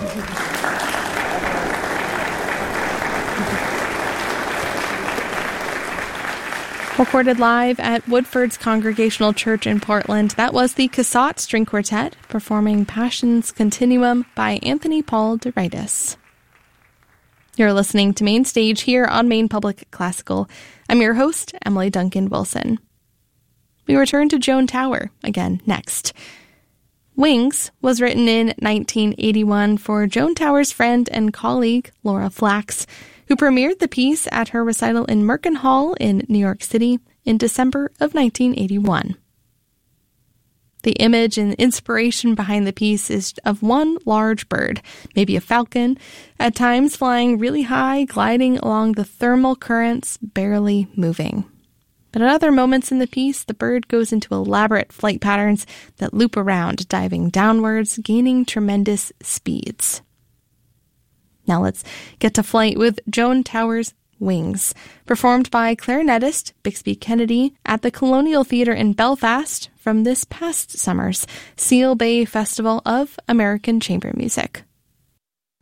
Recorded live at Woodford's Congregational Church in Portland, that was the Cassatt String Quartet performing Passion's Continuum by Anthony Paul DeRitis. You're listening to Main Stage here on Maine Public Classical. I'm your host, Emily Duncan Wilson. We return to Joan Tower again next. Wings was written in 1981 for Joan Tower's friend and colleague, Laura Flax, who premiered the piece at her recital in Merkin Hall in New York City in December of 1981. The image and inspiration behind the piece is of one large bird, maybe a falcon, at times flying really high, gliding along the thermal currents, barely moving. But at other moments in the piece, the bird goes into elaborate flight patterns that loop around, diving downwards, gaining tremendous speeds. Now let's get to flight with Joan Tower's Wings, performed by clarinetist Bixby Kennedy at the Colonial Theatre in Belfast from this past summer's Seal Bay Festival of American Chamber Music.